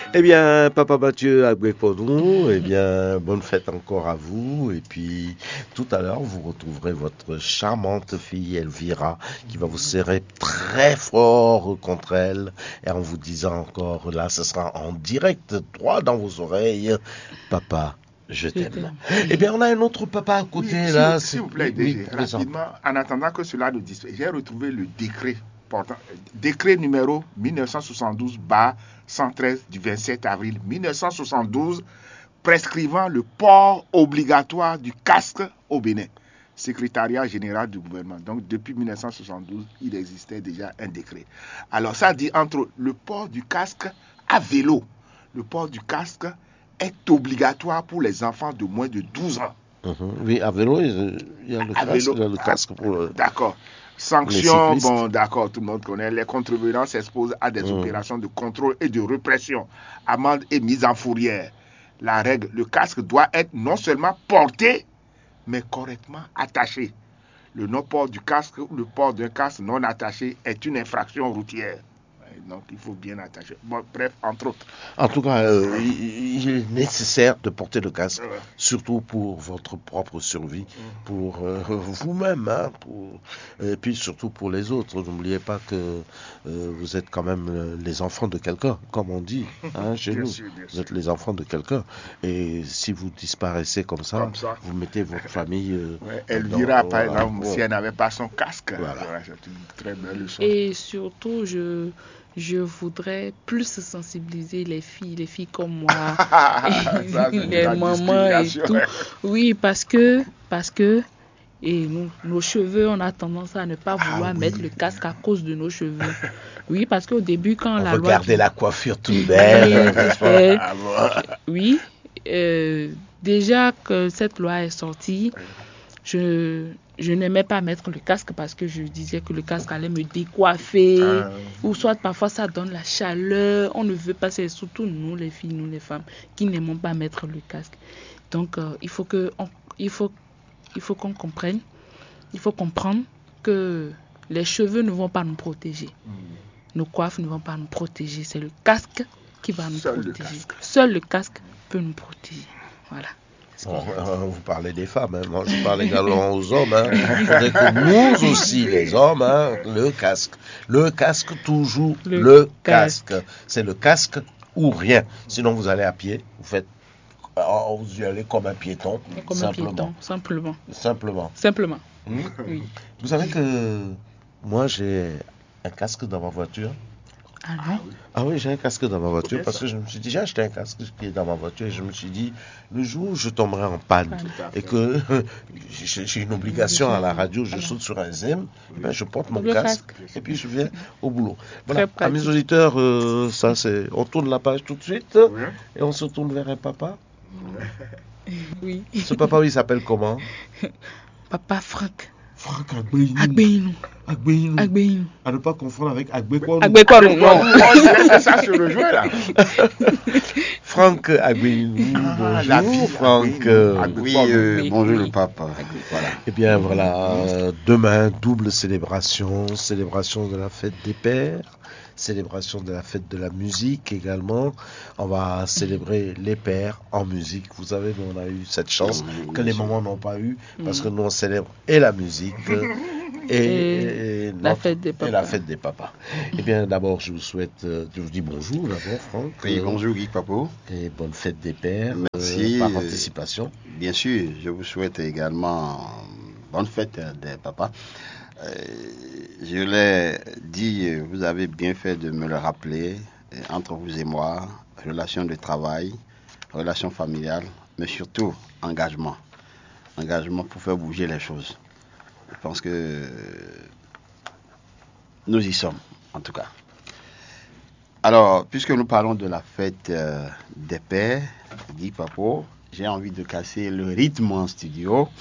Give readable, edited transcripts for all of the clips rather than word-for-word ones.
Eh bien, Papa Mathieu Agbeponou, eh bien, bonne fête encore à vous. Et puis, tout à l'heure, vous retrouverez votre charmante fille Elvira qui va vous serrer très fort contre elle. Et en vous disant encore, là, ce sera en direct, droit dans vos oreilles, Papa, je t'aime. Eh bien, on a un autre papa à côté, oui, là. S'il vous plaît, DG, rapidement, en attendant que cela ne disparaisse, j'ai retrouvé le décret portant, décret numéro 1972-113 du 27 avril 1972 prescrivant le port obligatoire du casque au Bénin. Secrétariat général du gouvernement. Donc, depuis 1972, il existait déjà un décret. Alors, ça dit entre autres, le port du casque à vélo. Le port du casque est obligatoire pour les enfants de moins de 12 ans. Oui, à vélo, il y a le casque pour... D'accord. Sanctions, bon, d'accord, tout le monde connaît. Les contrevenants s'exposent à des opérations de contrôle et de répression, amende et mise en fourrière. La règle, le casque doit être non seulement porté, mais correctement attaché. Le non-port du casque ou le port d'un casque non attaché est une infraction routière. Donc, il faut bien attacher. Bon, bref, entre autres. En tout cas, il est nécessaire de porter le casque, surtout pour votre propre survie, pour vous-même, hein, et puis surtout pour les autres. N'oubliez pas que vous êtes quand même les enfants de quelqu'un, comme on dit, hein, chez nous. Vous êtes les enfants de quelqu'un. Et si vous disparaissez comme ça, vous mettez votre famille... Elvira, par exemple, si elle n'avait pas son casque, c'est une très belle leçon. Et surtout, je voudrais plus sensibiliser les filles comme moi, les mamans et tout. Oui, parce que et nos cheveux, on a tendance à ne pas vouloir mettre le casque à cause de nos cheveux. Oui, parce qu'au début, quand la loi... Regardez la coiffure toute belle. Oui, déjà que cette loi est sortie, je n'aimais pas mettre le casque parce que je disais que le casque allait me décoiffer. Ou soit parfois ça donne la chaleur. On ne veut pas, c'est surtout nous les filles, nous les femmes, qui n'aimons pas mettre le casque. Donc il faut qu'on comprenne. Il faut comprendre que les cheveux ne vont pas nous protéger. Nos coiffes ne vont pas nous protéger. C'est le casque qui va nous protéger. Seul le casque peut nous protéger. Voilà. Vous parlez des femmes, hein. Moi je parle également aux hommes. Hein. Il faudrait que nous aussi, les hommes, hein, le casque, toujours le casque. C'est le casque ou rien. Sinon vous allez à pied, vous y allez comme un piéton, simplement. Oui. Vous savez que moi j'ai un casque dans ma voiture. Ah non? Ah oui, j'ai un casque dans ma voiture parce que je me suis dit, j'ai acheté un casque qui est dans ma voiture et je me suis dit, le jour où je tomberai en panne et que j'ai une obligation à la radio, je saute sur un zème, et bien je porte mon casque et puis je viens au boulot. Voilà, à mes auditeurs, ça c'est, on tourne la page tout de suite et on se tourne vers un papa. Oui. Ce papa, il s'appelle comment? Papa Franck Agbeinu. À ne pas confondre avec Agbekwaru. Non, ça se rejoint là. Franck Agbeinu. Bonjour Franck. Oui, bonjour le pape. Voilà. Eh bien voilà, demain, double célébration de la fête des pères, célébration de la fête de la musique également. On va célébrer les pères en musique. Vous savez, nous on a eu cette chance que les mamans n'ont pas eu parce que nous on célèbre et la musique et la fête des papas. Eh bien d'abord je vous dis bonjour d'abord Franck. Oui, bonjour Guy Papo. Et bonne fête des pères. Merci. Par anticipation. Bien sûr, je vous souhaite également bonne fête des papas. Je l'ai dit, vous avez bien fait de me le rappeler, entre vous et moi, relation de travail, relation familiale, mais surtout engagement. Engagement pour faire bouger les choses. Je pense que nous y sommes, en tout cas. Alors, puisque nous parlons de la fête des pères, dit Papo, j'ai envie de casser le rythme en studio.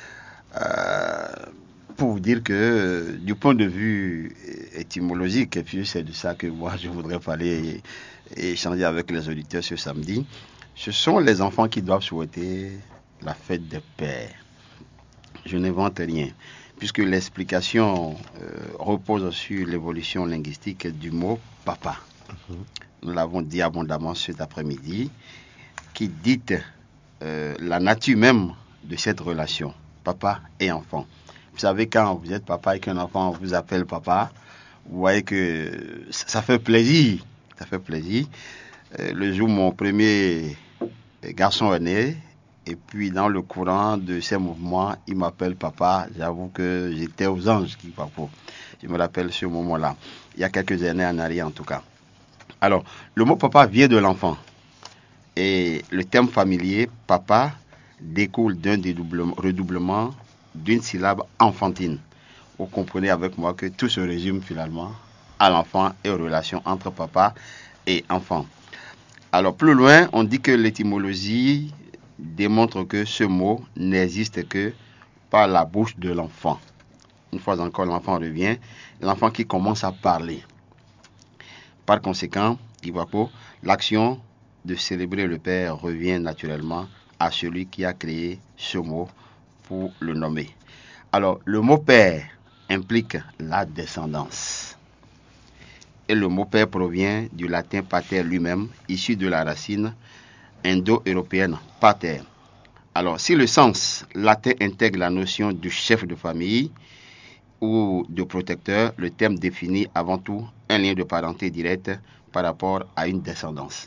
Pour vous dire que du point de vue étymologique, et puis c'est de ça que moi je voudrais parler et échanger avec les auditeurs ce samedi, ce sont les enfants qui doivent souhaiter la fête des pères. Je n'invente rien, puisque l'explication repose sur l'évolution linguistique du mot papa. nous l'avons dit abondamment cet après-midi, qui dit la nature même de cette relation, papa et enfant. Vous savez, quand vous êtes papa et qu'un enfant vous appelle papa, vous voyez que ça fait plaisir. Ça fait plaisir. Le jour où mon premier garçon est né, et puis dans le courant de ses mouvements, il m'appelle papa. J'avoue que j'étais aux anges, papa. Je me rappelle ce moment-là. Il y a quelques années en arrière, en tout cas. Alors, le mot papa vient de l'enfant. Et le terme familier, papa, découle d'un redoublement d'une syllabe enfantine. Vous comprenez avec moi que tout se résume finalement à l'enfant et aux relations entre papa et enfant. Alors, plus loin, on dit que l'étymologie démontre que ce mot n'existe que par la bouche de l'enfant. Une fois encore, l'enfant revient, l'enfant qui commence à parler. Par conséquent, l'action de célébrer le Père revient naturellement à celui qui a créé ce mot pour le nommer. Alors, le mot Père implique la descendance. Et le mot Père provient du latin pater lui-même, issu de la racine indo-européenne pater. Alors, si le sens latin intègre la notion du chef de famille ou de protecteur, le terme définit avant tout un lien de parenté direct par rapport à une descendance.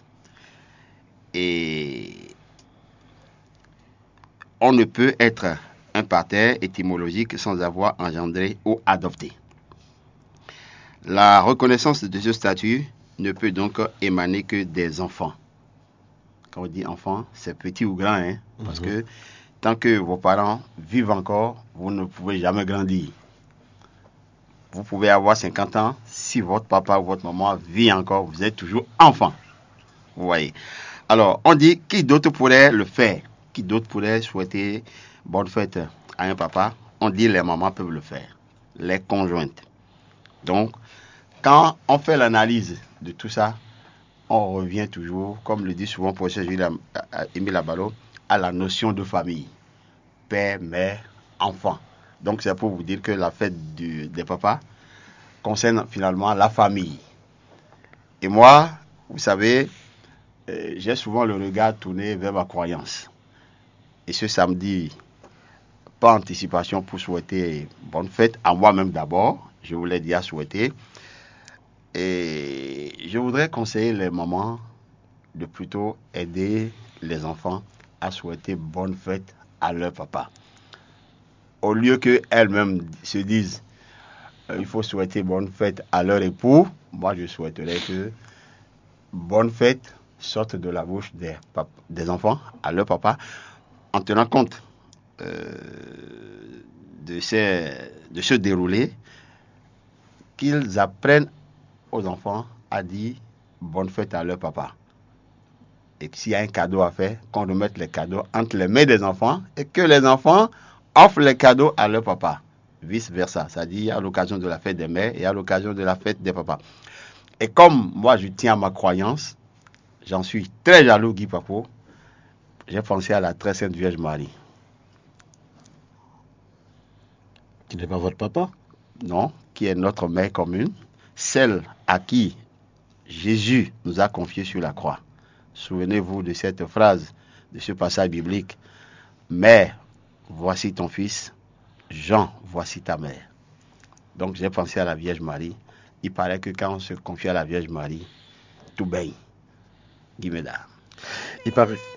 Et on ne peut être un pater étymologique sans avoir engendré ou adopté. La reconnaissance de ce statut ne peut donc émaner que des enfants. Quand on dit enfant, c'est petit ou grand, hein, parce que tant que vos parents vivent encore, vous ne pouvez jamais grandir. Vous pouvez avoir 50 ans, si votre papa ou votre maman vit encore, vous êtes toujours enfant. Vous voyez. Alors, on dit, qui d'autre pourrait le faire? Qui d'autre pourrait souhaiter bonne fête à un papa? On dit, les mamans peuvent le faire, les conjointes. Donc, quand on fait l'analyse de tout ça, on revient toujours, comme le dit souvent le professeur Émile Abalo, à la notion de famille. Père, mère, enfant. Donc, c'est pour vous dire que la fête des papas concerne finalement la famille. Et moi, vous savez, j'ai souvent le regard tourné vers ma croyance. Et ce samedi, pas anticipation pour souhaiter bonne fête à moi-même d'abord, je vous l'ai déjà souhaité. Et je voudrais conseiller les mamans de plutôt aider les enfants à souhaiter bonne fête à leur papa. Au lieu qu'elles-mêmes se disent il faut souhaiter bonne fête à leur époux, moi je souhaiterais que bonne fête sorte de la bouche des enfants à leur papa en tenant compte de ce déroulé, qu'ils apprennent aux enfants à dire bonne fête à leur papa. Et s'il y a un cadeau à faire, qu'on remette les cadeaux entre les mains des enfants et que les enfants offrent les cadeaux à leur papa. Vice versa, c'est-à-dire à l'occasion de la fête des mères et à l'occasion de la fête des papas. Et comme moi je tiens à ma croyance, j'en suis très jaloux, Guy Papo, j'ai pensé à la très sainte Vierge Marie. Qui n'est pas votre papa? Non, qui est notre mère commune, celle à qui Jésus nous a confié sur la croix. Souvenez-vous de cette phrase, de ce passage biblique. Mère, voici ton fils. Jean, voici ta mère. Donc j'ai pensé à la Vierge Marie. Il paraît que quand on se confie à la Vierge Marie, tout baigne. Guy Médard. Il paraît